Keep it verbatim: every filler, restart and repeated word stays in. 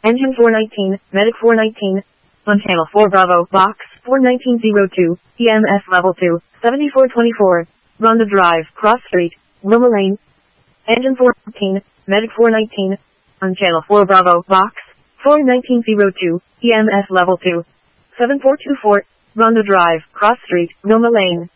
Engine four nineteen, Medic four nineteen. On channel four Bravo, box four nineteen oh two, E M S level two, seventy-four twenty-four. Rhonda Drive, Cross Street, Wilma Lane. Engine four nineteen, Medic four nineteen. On channel four Bravo, box four nineteen oh two, E M S level two, seven four two four. Rhonda Drive, Cross Street, Wilma Lane.